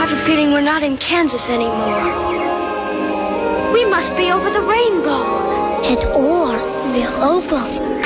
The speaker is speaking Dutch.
have a feeling we're not in Kansas anymore. We must be over the rainbow. Het oor wil ook wat.